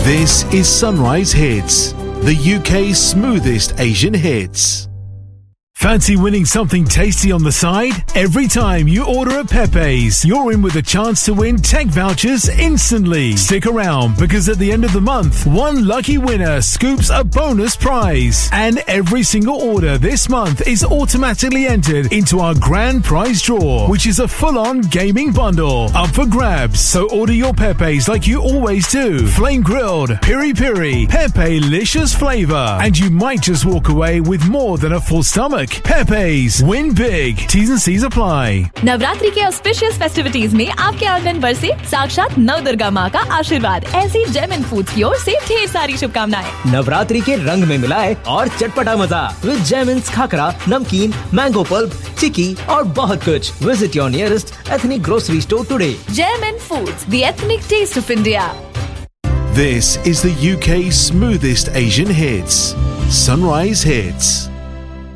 This is Sunrise Hits, the UK's smoothest Asian hits. Fancy winning something tasty on the side? Every time you order at Pepe's, you're in with a chance to win tech vouchers instantly. Stick around because at the end of the month, one lucky winner scoops a bonus prize. And every single order this month is automatically entered into our grand prize draw, which is a full-on gaming bundle up for grabs. So order your Pepe's like you always do. Flame grilled, piri-piri, Pepe-licious flavor. And you might just walk away with more than a full stomach. Pepe's, win big. T's and C's apply. Navratri के auspicious festivities में आपके आंगन बरसे साक्षात नवदुर्गा माँ का आशीर्वाद। ऐसी जेमिन फूड्स की ओर से ढेर सारी शुभकामनाएं। नवरात्रि के रंग में मिलाए और चटपटा मजा विद जेमिन्स खाकरा, नमकीन, मैंगो पल्प, चिक्की और बहुत कुछ। Visit your nearest ethnic grocery store today. जेमिन foods, the ethnic test of India. This is the UK's smoothest Asian hits. Sunrise Hits.